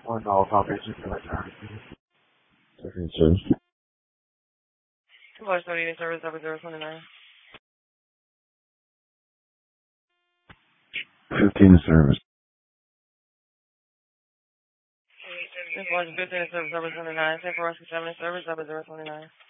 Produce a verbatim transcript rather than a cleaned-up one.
One dollar population for that time. Second service. Two Large thirty-eight service double zero twenty nine. Fifteen service. Two Large fifteen service double twenty nine. Ten four seven service double zero twenty nine.